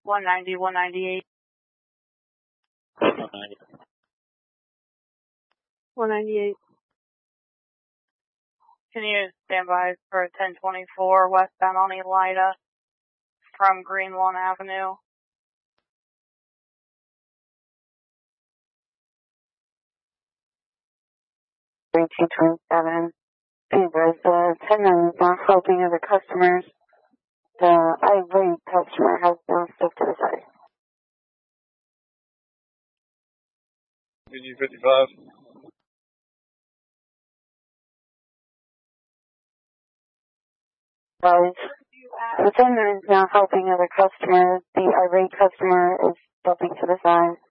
190, 198. 198. Can you stand by for 1024 westbound on Elida from Greenlawn Avenue? $3,227. Anyways, the attendant is not helping other customers. The irate customer has been stuck to the side. BG55. Guys, the attendant is now helping other customers. The irate customer is stepping to the side.